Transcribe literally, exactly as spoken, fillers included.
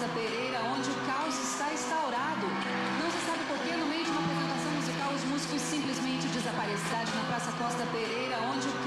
Costa Pereira, onde o caos está instaurado. Não se sabe por que, no meio de uma apresentação musical, os músicos simplesmente desapareceram na Praça Costa Pereira, onde o